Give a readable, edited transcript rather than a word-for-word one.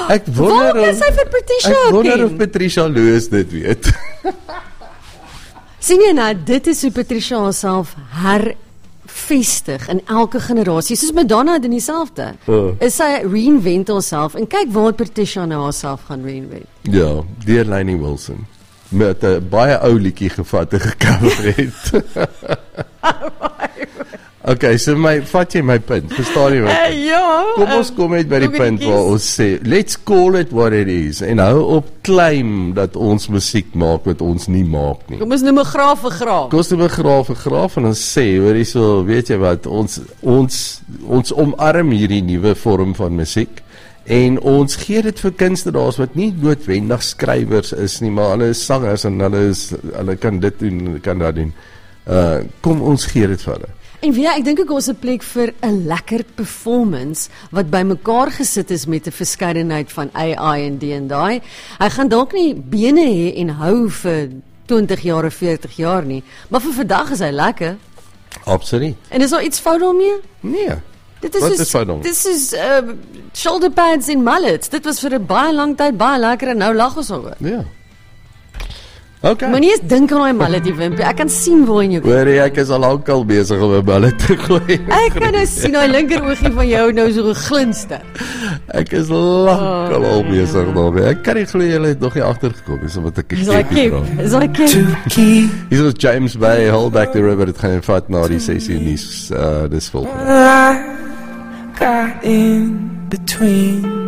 Waarom is hy vir Patricia Ek wonder ken? of Patricia Loos dit weet. Sien jy nou, dit is hoe Patricia haarself hervestig in elke generasie. Soos Madonna doen dieselfde. Is sy reinvent haarself en kyk waar Patricia nou haarself gaan reinvent. Ja, deur Lainey Wilson. Met 'n baie ou liedjie gevat en gecover het. Okay, so vat jy my punt. Verstaan jy wat? Kom ons kom net by die punt waar ons sê, let's call it what it is. En hou op claim dat ons musiek maak wat ons nie maak nie. Kom ons noem 'n graaf vir graaf. Kom ons noem 'n graaf vir graaf en ons sê, hoor hierso, weet jy wat, ons omarm hierdie nuwe vorm van musiek. En ons gee dit vir kunstenaars wat nie noodwendig skrywers is nie, maar hulle is sangers en hulle kan dit doen, hulle kan dat doen. Kom ons gee dit vir hulle. En weet jy, ek dink ook ons 'n plek vir 'n lekker performance wat bymekaar gesit is met 'n verskeidenheid van AI en die en daai. Hy gaan dalk nie bene hê en hou vir 20 jaar of 40 jaar nie, maar vir vandag is hy lekker. Absoluut. En is daar iets fout daarmee? Nee. Dit is Wat soos, is fout daarmee? Dit is shoulder pads en mullets. Dit was vir 'n baie lang tyd baie lekker en nou lag ons oor. Ja. Okay. Moenie eens dink aan daai mullet, Wimpie. Ek kan sien waar in jou Hoor jy, ek is al lankal besig om 'n ballet te gooi. Ek kan nou sien daai linker oogie van jou nou so glinster. Ek is lankal al besig daarmee. Ek kan nie glo jy het nog nie agtergekom is wat ek Is daai kip? Is daai kip? Hier is James Bay, Hold Back the River. Dit gaan vat na die sessie nuus dis volgende. Got in between